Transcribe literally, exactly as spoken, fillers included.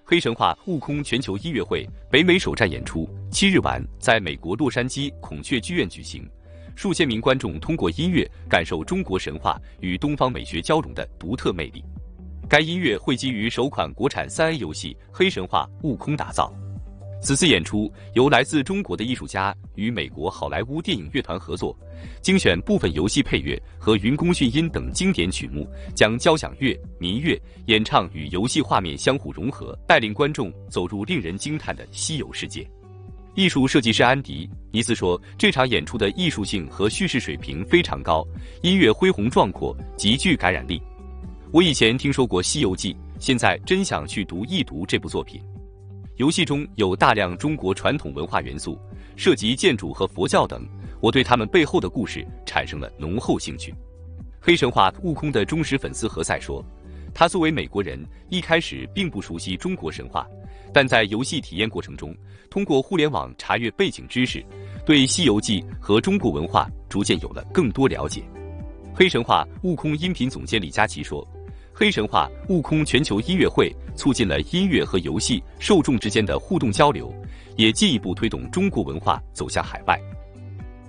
黑神话：悟空全球音乐会北美首站演出，七日晚在美国洛杉矶孔雀剧院举行。数千名观众通过音乐感受中国神话与东方美学交融的独特魅力。该音乐会基于首款国产三 A 游戏《黑神话：悟空》打造。此次演出由来自中国的艺术家与美国好莱坞电影乐团合作，精选部分游戏配乐和云宫迅音等经典曲目，将交响乐、民乐、演唱与游戏画面相互融合，带领观众走入令人惊叹的西游世界。艺术设计师安迪·尼斯说，这场演出的艺术性和叙事水平非常高，音乐恢宏壮阔，极具感染力。我以前听说过《西游记》，现在真想去读一读这部作品。游戏中有大量中国传统文化元素，涉及建筑和佛教等，我对他们背后的故事产生了浓厚兴趣。黑神话：悟空的忠实粉丝何塞说，他作为美国人，一开始并不熟悉中国神话，但在游戏体验过程中，通过互联网查阅背景知识，对《西游记》和中国文化逐渐有了更多了解。黑神话：悟空音频总监李佳琦说，黑神话：悟空全球音乐会促进了音乐和游戏受众之间的互动交流，也进一步推动中国文化走向海外。